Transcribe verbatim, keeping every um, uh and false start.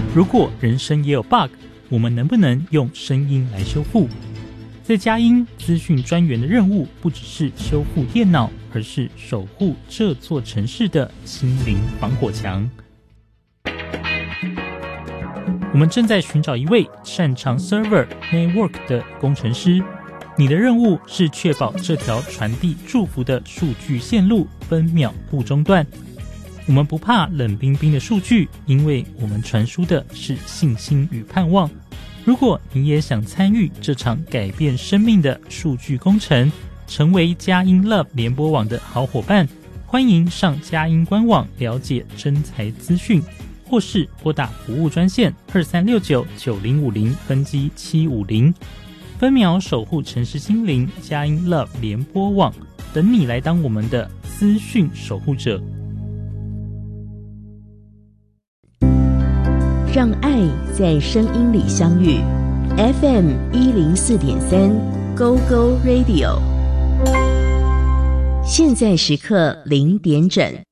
如果人生也有 bug， 我们能不能用声音来修复？在佳音资讯专员的任务不只是修复电脑，而是守护这座城市的心灵防火墙。我们正在寻找一位擅长 server network 的工程师，你的任务是确保这条传递祝福的数据线路分秒不中断。我们不怕冷冰冰的数据，因为我们传输的是信心与盼望。如果你也想参与这场改变生命的数据工程，成为佳音 Love 联播网的好伙伴，欢迎上佳音官网了解征才资讯，或是拨打服务专线二三六九九零五零分机七五零，分秒守护城市心灵，佳音 Love 联播网等你来当我们的资讯守护者。 让爱在声音里相遇 ，F M 一零四点三 ，Go Go Radio。现在时刻零点整。